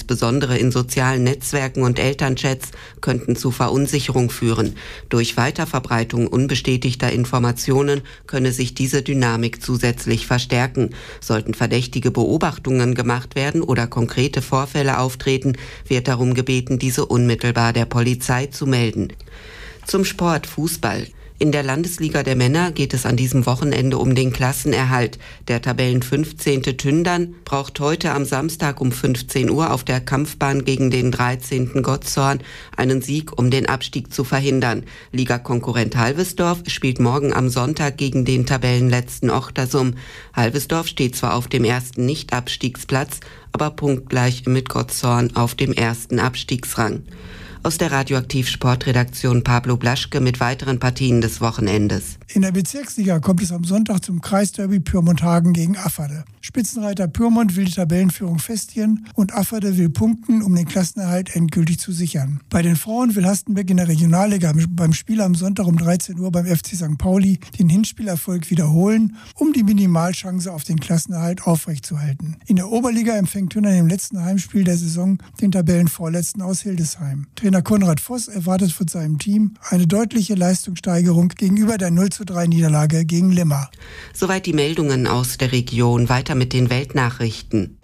insbesondere in sozialen Netzwerken und Elternchats, könnten zu Verunsicherung führen. Durch Weiterverbreitung unbestätigter Informationen könne sich diese Dynamik zusätzlich verstärken. Sollten verdächtige Beobachtungen gemacht werden oder konkrete Vorfälle auftreten, wird darum gebeten, diese unmittelbar der Polizei zu melden. Zum Sport Fußball. In der Landesliga der Männer geht es an diesem Wochenende um den Klassenerhalt. Der Tabellen 15. Tündern braucht heute am Samstag um 15 Uhr auf der Kampfbahn gegen den 13. Gottshorn einen Sieg, um den Abstieg zu verhindern. Ligakonkurrent Halvesdorf spielt morgen am Sonntag gegen den Tabellenletzten Ochtersum. Halvesdorf steht zwar auf dem ersten Nicht-Abstiegsplatz, aber punktgleich mit Gottshorn auf dem ersten Abstiegsrang. Aus der Radioaktiv-Sportredaktion Pablo Blaschke mit weiteren Partien des Wochenendes. In der Bezirksliga kommt es am Sonntag zum Kreisderby Pyrmont-Hagen gegen Afferde. Spitzenreiter Pyrmont will die Tabellenführung festigen und Afferde will punkten, um den Klassenerhalt endgültig zu sichern. Bei den Frauen will Hastenbeck in der Regionalliga beim Spiel am Sonntag um 13 Uhr beim FC St. Pauli den Hinspielerfolg wiederholen, um die Minimalchance auf den Klassenerhalt aufrechtzuerhalten. In der Oberliga empfängt Tündern im letzten Heimspiel der Saison den Tabellenvorletzten aus Hildesheim. Trainer Konrad Voss erwartet von seinem Team eine deutliche Leistungssteigerung gegenüber der 0:3 Niederlage gegen Limmer. Soweit die Meldungen aus der Region. Weiter mit den Weltnachrichten.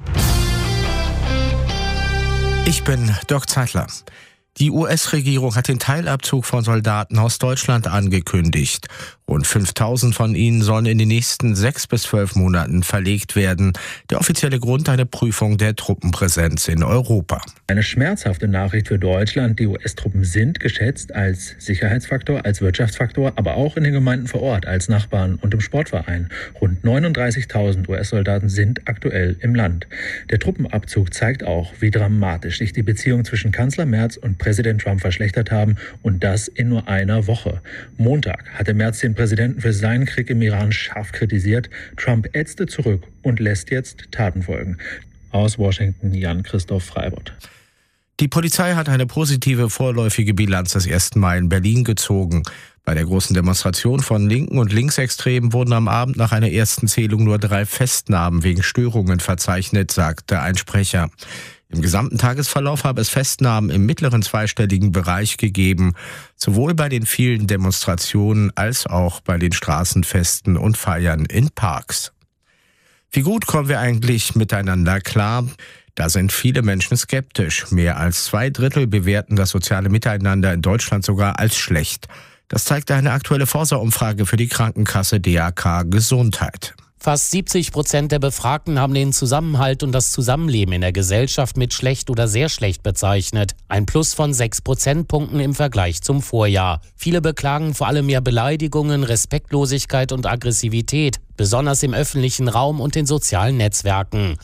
Ich bin Dirk Zeitler. Die US-Regierung hat den Teilabzug von Soldaten aus Deutschland angekündigt. Rund 5.000 von ihnen sollen in den nächsten 6 bis 12 Monaten verlegt werden. Der offizielle Grund: eine Prüfung der Truppenpräsenz in Europa. Eine schmerzhafte Nachricht für Deutschland. Die US-Truppen sind geschätzt als Sicherheitsfaktor, als Wirtschaftsfaktor, aber auch in den Gemeinden vor Ort, als Nachbarn und im Sportverein. Rund 39.000 US-Soldaten sind aktuell im Land. Der Truppenabzug zeigt auch, wie dramatisch sich die Beziehungen zwischen Kanzler Merz und Präsident Trump verschlechtert haben, und das in nur einer Woche. Montag hatte Merz den Präsidenten für seinen Krieg im Iran scharf kritisiert. Trump ätzte zurück und lässt jetzt Taten folgen. Aus Washington, Jan-Christoph Freibott. Die Polizei hat eine positive vorläufige Bilanz des 1. Mai in Berlin gezogen. Bei der großen Demonstration von Linken und Linksextremen wurden am Abend nach einer ersten Zählung nur 3 Festnahmen wegen Störungen verzeichnet, sagte ein Sprecher. Im gesamten Tagesverlauf habe es Festnahmen im mittleren zweistelligen Bereich gegeben, sowohl bei den vielen Demonstrationen als auch bei den Straßenfesten und Feiern in Parks. Wie gut kommen wir eigentlich miteinander klar? Da sind viele Menschen skeptisch. Mehr als 2/3 bewerten das soziale Miteinander in Deutschland sogar als schlecht. Das zeigt eine aktuelle Forsa-Umfrage für die Krankenkasse DAK Gesundheit. Fast 70% der Befragten haben den Zusammenhalt und das Zusammenleben in der Gesellschaft mit schlecht oder sehr schlecht bezeichnet. Ein Plus von 6 Prozentpunkten im Vergleich zum Vorjahr. Viele beklagen vor allem mehr Beleidigungen, Respektlosigkeit und Aggressivität, besonders im öffentlichen Raum und in sozialen Netzwerken.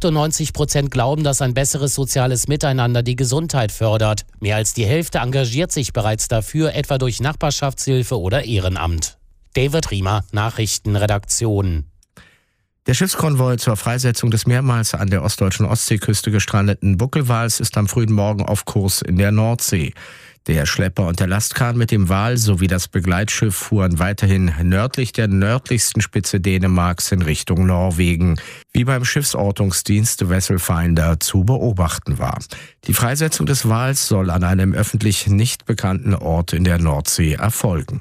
98% glauben, dass ein besseres soziales Miteinander die Gesundheit fördert. Mehr als die Hälfte engagiert sich bereits dafür, etwa durch Nachbarschaftshilfe oder Ehrenamt. David Riemer, Nachrichtenredaktion. Der Schiffskonvoi zur Freisetzung des mehrmals an der ostdeutschen Ostseeküste gestrandeten Buckelwals ist am frühen Morgen auf Kurs in der Nordsee. Der Schlepper und der Lastkahn mit dem Wal sowie das Begleitschiff fuhren weiterhin nördlich der nördlichsten Spitze Dänemarks in Richtung Norwegen, wie beim Schiffsortungsdienst Vesselfinder zu beobachten war. Die Freisetzung des Wals soll an einem öffentlich nicht bekannten Ort in der Nordsee erfolgen.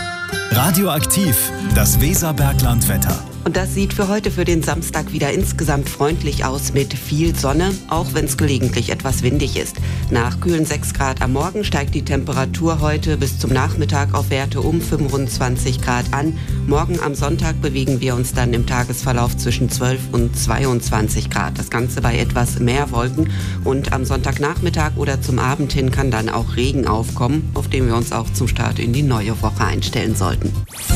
Radioaktiv, das Weserberglandwetter. Und das sieht für heute, für den Samstag, wieder insgesamt freundlich aus mit viel Sonne, auch wenn es gelegentlich etwas windig ist. Nach kühlen 6 Grad am Morgen steigt die Temperatur heute bis zum Nachmittag auf Werte um 25 Grad an. Morgen am Sonntag bewegen wir uns dann im Tagesverlauf zwischen 12 und 22 Grad. Das Ganze bei etwas mehr Wolken. Und am Sonntagnachmittag oder zum Abend hin kann dann auch Regen aufkommen, auf den wir uns auch zum Start in die neue Woche einstellen sollten.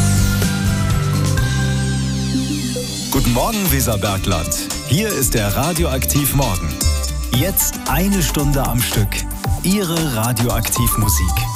Guten Morgen, Weserbergland. Hier ist der Radioaktiv Morgen. Jetzt 1 Stunde am Stück. Ihre Radioaktivmusik.